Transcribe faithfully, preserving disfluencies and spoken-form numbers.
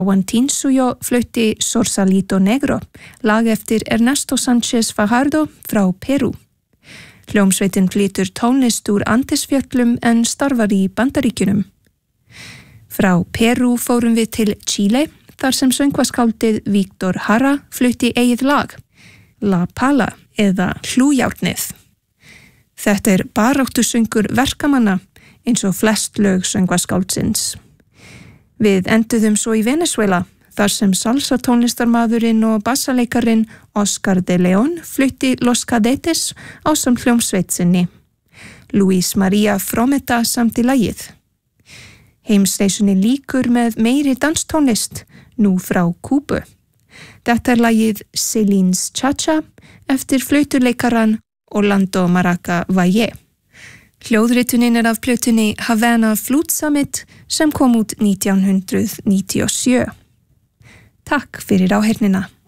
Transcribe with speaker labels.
Speaker 1: Guantinsuyo flutti Sorsalito Negro, lag eftir Ernesto Sánchez Fajardo frá Perú. Hljómsveitin flytur tónlist úr Andesfjöllum en starfar í Bandaríkjunum. Frá Perú fórum við til Chile, þar sem söngvaskáldið Víctor Jara flutti eigið lag, La Pala eða Hlújárnið. Þetta er baráttusöngur verkamanna eins og flest lög söngvaskáldsins. Við enduðum svo í Venezuela, þar sem salsa tónlistarmaðurinn og bassaleikarin Oscar de León flutti Los Cadetes ásamt hljómsveit sinni. Luis María Frometa samdi lagið. Heimsreisunni lýkur með meiri danstónlist, nú frá Kúbu. Þetta er lagið Celine's Cha-Cha eftir flautuleikaran Orlando Maraca Valle. Hljóðritunin er af plötunni Havana Flute Summit sem kom út nítján hundrað níutíu og sjö. Takk fyrir áheyrnina.